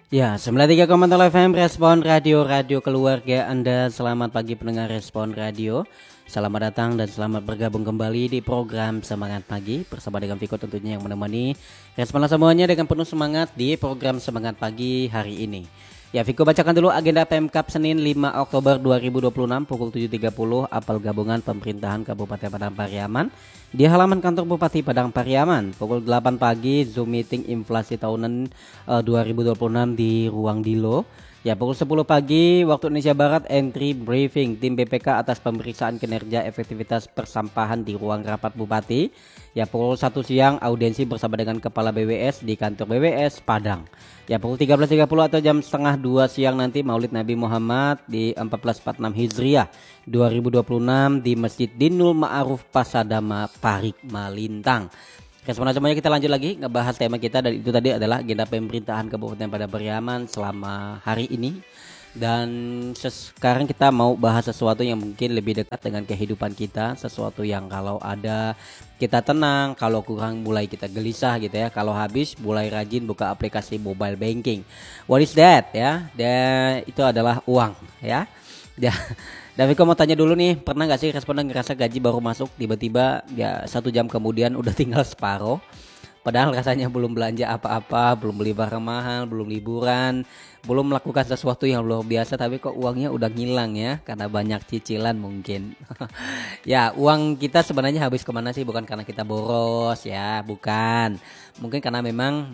Ya, 93,0 FM Respon Radio, radio keluarga Anda. Selamat pagi pendengar Respon Radio. Selamat datang dan selamat bergabung kembali di program Semangat Pagi bersama dengan Viko tentunya yang menemani Respon semuanya dengan penuh semangat di program Semangat Pagi hari ini. Ya, Viko bacakan dulu agenda Pemkab Senin 5 Oktober 2026 pukul 7.30 apel gabungan pemerintahan Kabupaten Padang Pariaman di halaman kantor Bupati Padang Pariaman. Pukul 8 pagi Zoom meeting inflasi tahunan 2026 di Ruang Dilo. Ya, pukul 10 pagi waktu Indonesia Barat entry briefing tim BPK atas pemeriksaan kinerja efektivitas persampahan di ruang rapat Bupati. Ya, pukul 1 siang audiensi bersama dengan Kepala BWS di kantor BWS Padang. Ya, pukul 13.30 atau jam setengah 2 siang nanti Maulid Nabi Muhammad di 1446 Hijriah 2026 di Masjid Dinul Ma'aruf Pasadama Parik Malintang. Respon semuanya, kita lanjut lagi ngebahas tema kita, dan itu tadi adalah agenda pemerintahan Kabupaten Padang Pariaman selama hari ini. Dan sekarang kita mau bahas sesuatu yang mungkin lebih dekat dengan kehidupan kita, sesuatu yang kalau ada kita tenang, kalau kurang mulai kita gelisah gitu ya, kalau habis mulai rajin buka aplikasi mobile banking. What is that ya? Dan itu adalah uang ya. Dan Viko mau tanya dulu nih, pernah gak sih responden ngerasa gaji baru masuk tiba-tiba ya 1 jam kemudian udah tinggal separuh? Padahal rasanya belum belanja apa-apa, belum beli barang mahal, belum liburan, belum melakukan sesuatu yang luar biasa, tapi kok uangnya udah ngilang ya, karena banyak cicilan mungkin. Ya, uang kita sebenarnya habis kemana sih? Bukan karena kita boros ya, bukan. Mungkin karena memang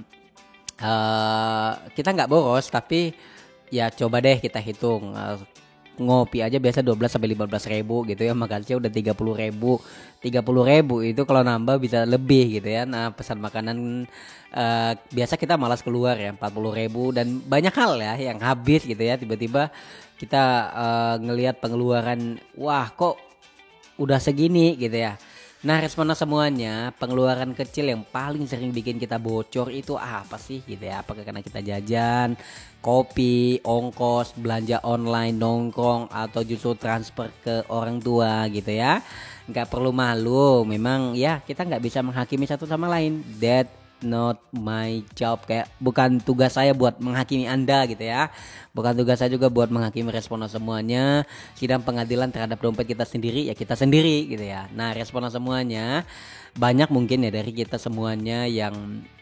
kita nggak boros, tapi ya coba deh kita hitung. Ngopi aja biasa 12 sampai 15 ribu gitu ya, makan siang udah 30 ribu. 30 ribu itu kalau nambah bisa lebih gitu ya. Nah, pesan makanan biasa kita malas keluar ya, 40 ribu, dan banyak hal ya yang habis gitu ya. Tiba-tiba kita ngelihat pengeluaran, wah kok udah segini gitu ya. Nah, responnya semuanya, pengeluaran kecil yang paling sering bikin kita bocor itu apa sih gitu ya? Apakah karena kita jajan, kopi, ongkos, belanja online, nongkrong, atau justru transfer ke orang tua gitu ya? Nggak perlu malu, memang ya kita nggak bisa menghakimi satu sama lain. That not my job, kayak bukan tugas saya buat menghakimi Anda gitu ya. Bukan tugas saya juga buat menghakimi responden semuanya. Sidang pengadilan terhadap dompet kita sendiri ya kita sendiri gitu ya. Nah, responden semuanya banyak mungkin ya dari kita semuanya yang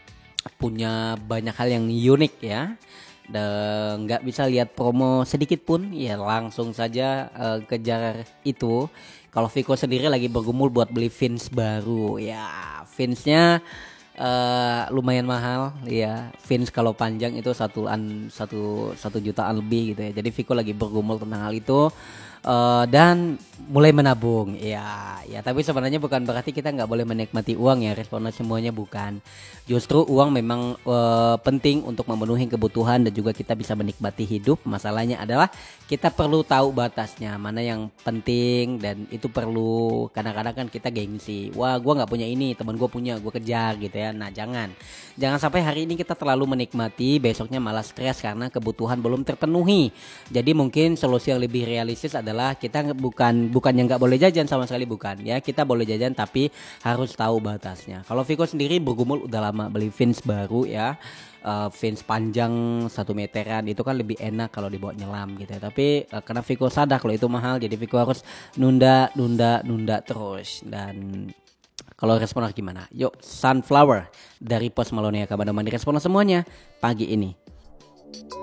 punya banyak hal yang unik ya. Dan nggak bisa lihat promo sedikit pun ya langsung saja kejar itu. Kalau Viko sendiri lagi bergumul buat beli Vins baru ya. Vinsnya lumayan mahal ya. Vins kalau panjang itu satu jutaan lebih gitu ya. Jadi Viko lagi bergumul tentang hal itu dan mulai menabung ya. Tapi sebenarnya bukan berarti kita nggak boleh menikmati uang ya. Responnya semuanya bukan. Justru uang memang penting untuk memenuhi kebutuhan dan juga kita bisa menikmati hidup. Masalahnya adalah kita perlu tahu batasnya, mana yang penting, dan itu perlu. Kadang-kadang kan kita gengsi, wah gue nggak punya ini, teman gue punya, gue kejar gitu ya. Nah, jangan sampai hari ini kita terlalu menikmati, besoknya malah stres karena kebutuhan belum terpenuhi. Jadi mungkin solusi yang lebih realistis adalah kita bukan yang nggak boleh jajan sama sekali, bukan ya. Kita boleh jajan tapi harus tahu batasnya. Kalau Viko sendiri bergumul udah lama beli Vins baru ya. Vins panjang 1 meteran itu kan lebih enak kalau dibawa nyelam gitu ya. Tapi karena Viko sadar kalau itu mahal, jadi Viko harus nunda terus. Dan kalau respon gimana? Yuk, Sunflower dari Post Malone ya, kabar mandi respon semuanya pagi ini.